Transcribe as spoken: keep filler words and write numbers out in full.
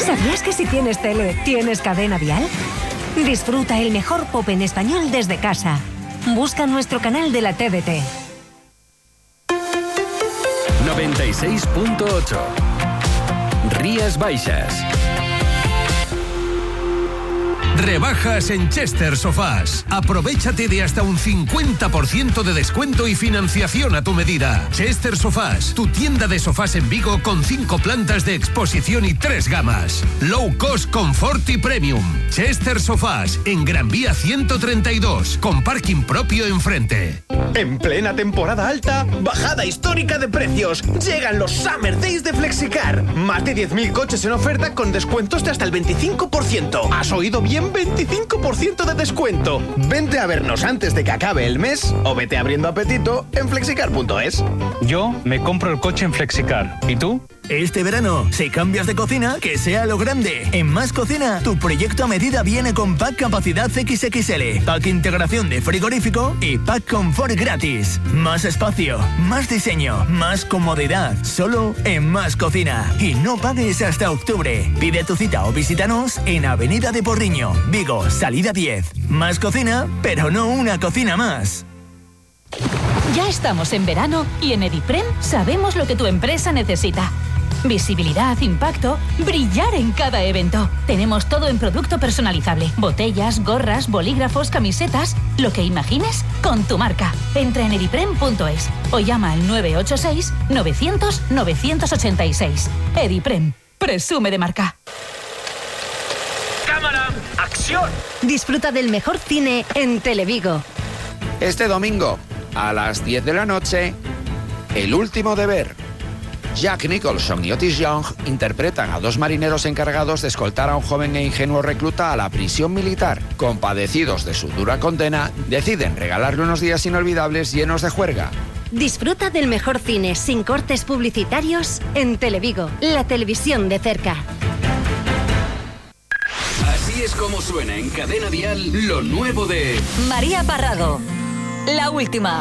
¿Sabías que si tienes tele, tienes cadena dial? Disfruta el mejor pop en español desde casa. Busca nuestro canal de la T D T. noventa y seis punto ocho. Rías Baixas. Rebajas en Chester Sofás. Aprovéchate de hasta un cincuenta por ciento de descuento y financiación a tu medida. Chester Sofás, tu tienda de sofás en Vigo con cinco plantas de exposición y tres gamas. Low cost, confort y premium. Chester Sofás, en Gran Vía ciento treinta y dos, con parking propio enfrente. En plena temporada alta, bajada histórica de precios. Llegan los Summer Days de Flexicar. Más de diez mil coches en oferta con descuentos de hasta el veinticinco por ciento. ¿Has oído bien? veinticinco por ciento de descuento. Vente a vernos antes de que acabe el mes o vete abriendo apetito en flexicar punto es. Yo me compro el coche en Flexicar. ¿Y tú? Este verano, si cambias de cocina, que sea lo grande. En Más Cocina, tu proyecto a medida viene con pack capacidad equis equis ele, pack integración de frigorífico y pack confort gratis. Más espacio, más diseño, más comodidad. Solo en Más Cocina. Y no pagues hasta octubre. Pide tu cita o visítanos en Avenida de Porriño, Vigo, salida diez. Más Cocina, pero no una cocina más. Ya estamos en verano y en Ediprem sabemos lo que tu empresa necesita. Visibilidad, impacto, brillar en cada evento. Tenemos todo en producto personalizable. Botellas, gorras, bolígrafos, camisetas. Lo que imagines con tu marca. Entra en ediprem punto es o llama al nueve ocho seis, novecientos, novecientos ochenta y seis. Ediprem. Presume de marca. ¡Cámara! ¡Acción! Disfruta del mejor cine en Televigo. Este domingo, a las diez de la noche, El último deber. Jack Nicholson y Otis Young interpretan a dos marineros encargados de escoltar a un joven e ingenuo recluta a la prisión militar. Compadecidos de su dura condena, deciden regalarle unos días inolvidables llenos de juerga. Disfruta del mejor cine sin cortes publicitarios en Televigo, la televisión de cerca. Así es como suena en Cadena Dial lo nuevo de María Parrado. La última.